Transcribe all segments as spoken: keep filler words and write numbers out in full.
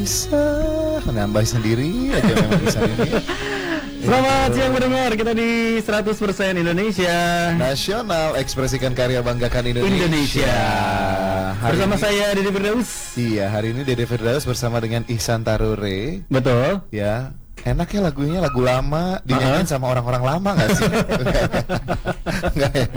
bisa menambah sendiri aja memang bisa ini. Selamat siang pendengar, kita di seratus persen Indonesia Nasional, ekspresikan karya, banggakan Indonesia, Indonesia. Bersama ini, saya Dede Firdaus. Iya, hari ini Dede Firdaus bersama dengan Ihsan Tarure. Betul. Ya, enaknya lagunya lagu lama dinyanyiin uh-huh. sama orang-orang lama nggak sih? Nggak ya?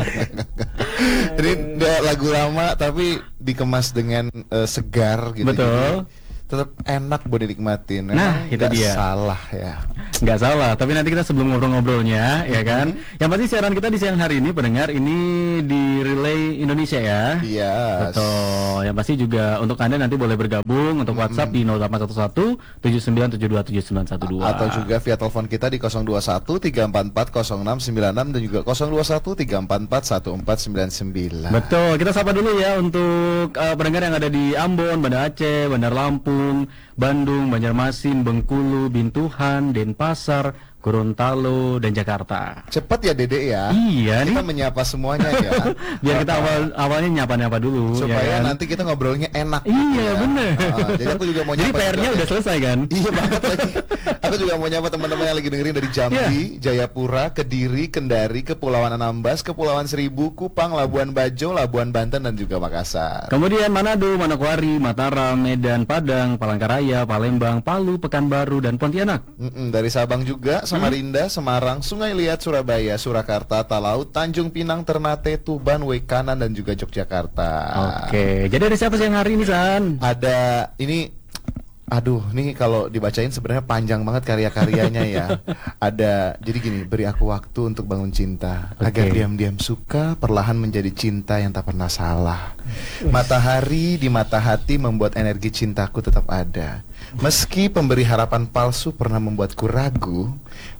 Jadi lagu lama tapi dikemas dengan uh, segar gitu. Betul. Jadi, tetap enak buat dinikmatin. Nah, itu dia. Salah ya. Nggak salah, tapi nanti kita sebelum ngobrol-ngobrolnya, ya kan? Mm-hmm. Yang pasti siaran kita di siang hari ini, pendengar, ini di Relay Indonesia ya. Iya. Yes. Betul. Yang pasti juga untuk Anda nanti boleh bergabung untuk mm-hmm. WhatsApp di nol delapan satu satu tujuh sembilan tujuh dua tujuh sembilan satu dua. Atau juga via telepon kita di nol dua satu tiga empat empat nol enam sembilan enam dan juga nol dua satu tiga empat empat satu empat sembilan sembilan. Betul. Kita sapa dulu ya untuk uh, pendengar yang ada di Ambon, Banda Aceh, Bandar Lampung, Bandung, Banjarmasin, Bengkulu, Bintuhan, Denpasar, Gorontalo, dan Jakarta. Cepat ya Dede ya. Iya kita nih. menyapa semuanya ya. Biar kita awal awalnya nyapa-nyapa dulu. Supaya ya kan? Nanti kita ngobrolnya enak. Iya ya. bener. Uh, jadi aku juga mau jadi nyapa. Jadi P R-nya udah selesai kan? Iya banget lagi. Aku juga mau nyapa teman-teman yang lagi dengerin dari Jambi, yeah. Jayapura, Kediri, Kendari, Kepulauan Anambas, Kepulauan Seribu, Kupang, Labuan Bajo, Labuan Banten, dan juga Makassar. Kemudian Manado, Manokwari, Mataram, Medan, Padang, Palangkaraya, Palembang, Palu, Pekanbaru, dan Pontianak. Mm-mm, dari Sabang juga, Samarinda, hmm. Semarang, Sungai Liat, Surabaya, Surakarta, Talaut, Tanjung Pinang, Ternate, Tuban, Wekanan, dan juga Yogyakarta. Oke, jadi ada siapa sih yang hari ini, San? Ada, ini, aduh, nih kalau dibacain sebenarnya panjang banget karya-karyanya ya. Ada, jadi gini, beri aku waktu untuk bangun cinta, okay. agar diam-diam suka, perlahan menjadi cinta yang tak pernah salah. Matahari di mata hati membuat energi cintaku tetap ada. Meski pemberi harapan palsu pernah membuatku ragu,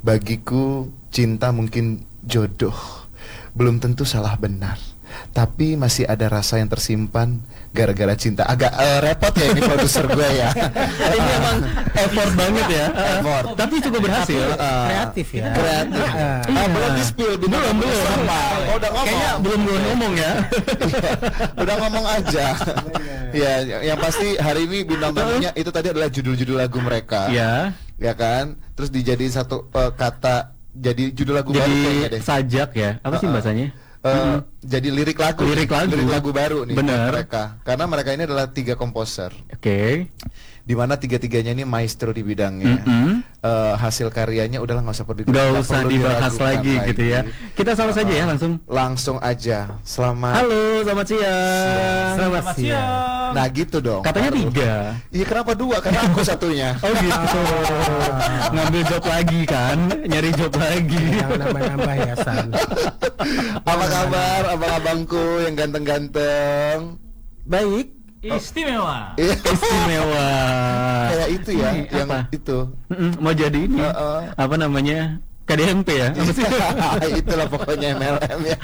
bagiku cinta mungkin jodoh, belum tentu salah benar, tapi masih ada rasa yang tersimpan gara-gara cinta. Agak uh, repot ya ini produser gue ya. Ini emang effort banget ya. Effort. Tapi cukup berhasil. Uh, kreatif ya. Kreatif. Uh, uh, iya. Belum di spill, belum belum. belum. Oh, udah ngomong. Kayaknya belum belum ngomong ya. Udah ngomong aja. Ya, yang pasti hari ini bintang tamunya itu tadi adalah judul-judul lagu mereka. Iya. Ya kan? Terus dijadiin satu uh, kata jadi judul lagu jadi baru kayaknya deh. Sajak ya. Apa sih bahasanya? Uh, hmm. Jadi lirik lagu, lirik lagu, lirik lagu baru nih. Bener. Mereka, karena mereka ini adalah tiga komposer. Oke. Okay. Dimana tiga-tiganya ini maestro di bidangnya. Mm-hmm. uh, hasil karyanya udahlah nggak usah perlu nggak usah dibahas lagi, lagi gitu ya. Kita sama uh, saja ya langsung. Langsung aja. Selamat. Halo, selamat siang. Selamat siang. Nah gitu dong. Katanya Baru. Tiga. Iya kenapa dua? Karena aku satunya. Oh gitu. Ngambil job lagi kan? Nyari job lagi. Yang nambah-nambah ya San. Apa kabar abang-abangku yang ganteng-ganteng? Baik. Istimewa. Istimewa. Kayak itu ya, ini yang apa? itu. Mm-mm, mau jadi ini. Uh, uh. Apa namanya? K D M P ya? Itulah pokoknya M L M ya.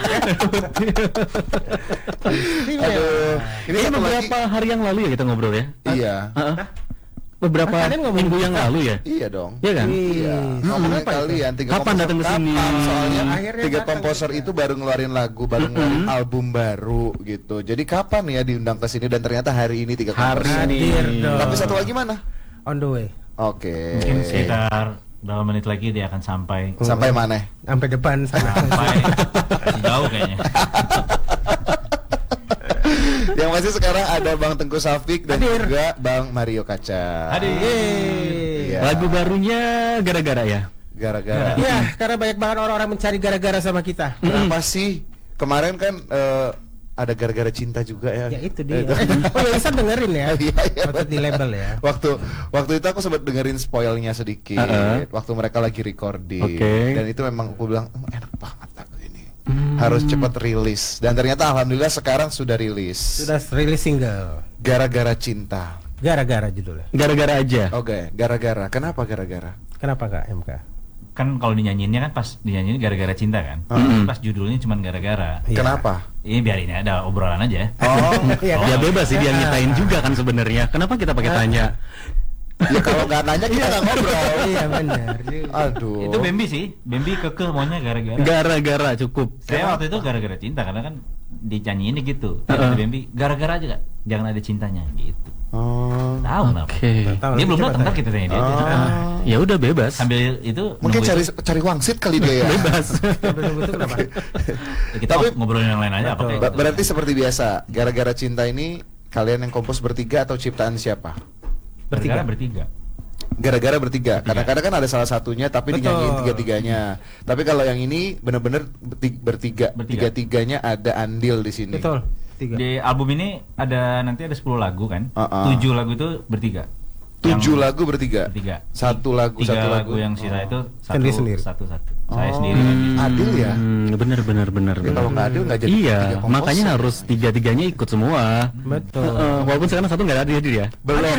Aduh, ini, ini beberapa lagi... hari yang lalu ya kita ngobrol ya? Iya. Uh-uh. Beberapa minggu yang lalu ya? Iya dong. Iya kan? Iya. Ngomongin kalian tiga kapan datang ke sini? Soalnya akhirnya tiga komposer itu baru ngeluarin lagu, baru ngeluarin mm-hmm. album baru gitu. Jadi kapan ya diundang ke sini dan ternyata hari ini tiga komposer. Hari ini. Tapi satu lagi mana? On the way. Oke. Okay. Mungkin sekitar berapa menit lagi dia akan sampai. Sampai mana? Sampai depan sana. Sampai jauh kayaknya. Yang masih sekarang ada Bang Tengku Safik dan Hadir. juga Bang Mario Kaca. Hadir. Ya. Lagu barunya gara-gara ya? Gara-gara. Iya, karena banyak banget orang-orang mencari gara-gara sama kita. Kenapa sih? Kemarin kan uh, ada gara-gara cinta juga ya. Ya itu dia. Oh ya bisa dengerin ya. Iya, iya, waktu di label ya. Waktu waktu itu aku sempat dengerin spoilnya sedikit. Uh-uh. Waktu mereka lagi recording. Okay. Dan itu memang aku bilang oh, enak banget lagu ini. Hmm. Harus cepat rilis. Dan ternyata alhamdulillah sekarang sudah rilis. Sudah rilis single. Gara-gara cinta. Gara-gara judulnya. Gara-gara aja. Oke, okay. Gara-gara. Kenapa gara-gara? Kenapa Kak M K? Kan kalau dinyanyiinnya kan pas dinyanyiin gara-gara cinta kan. Hmm. Pas judulnya cuma gara-gara. Ya. Kenapa? Ini biar ini ada obrolan aja. Oh, ya, ya bebas sih dia nyitain juga kan sebenarnya. Kenapa kita pakai tanya? Ya kalau nggak nanya kita nggak ngobrol. Iya benar. Aduh. Itu Bambi sih. Bambi kekeh maunya gara-gara. Gara-gara cukup. Saya waktu itu gara-gara cinta karena kan dinyanyiinnya gitu. Uh-uh. Bambi gara-gara aja Kak. Jangan ada cintanya gitu. Oh. Tahu kenapa? Oke. Tahu, Dia belum coba datang, ntar tanya. kita tanya dia. Oh. Ya udah bebas. Sambil itu Mungkin nunggu cari itu, cari wangsit kali dia ya. Bebas. Sambil nunggu itu kenapa? kita Tapi- ngobrolin yang lain aja apa Betul. kayak Ba- gitu. Berarti seperti biasa, gara-gara cinta ini kalian yang kompos bertiga atau ciptaan siapa? bertiga bertiga. Gara-gara bertiga. Bertiga. Kadang-kadang kan ada salah satunya tapi Betul. dinyanyiin tiga-tiganya. Tapi kalau yang ini bener-bener berti- bertiga, Bertiga. tiga-tiganya ada andil di sini. Betul. Tiga. Di album ini ada nanti ada sepuluh lagu kan? Uh-uh. tujuh lagu itu bertiga. Tujuh Yang- lagu bertiga. Bertiga. Satu lagu, Tiga satu lagu, lagu. yang sisa Oh. itu satu Sendiri-sendiri. satu satu. Saya Oh. sendiri lagi. Adil ya? Hmm, bener bener bener. Ya, bener. kalau nggak adil nggak jadi Iya, tiga komposer. makanya harus tiga-tiganya ikut semua. Betul. Heeh, walaupun sekarang satu nggak ada dia dia. Belum.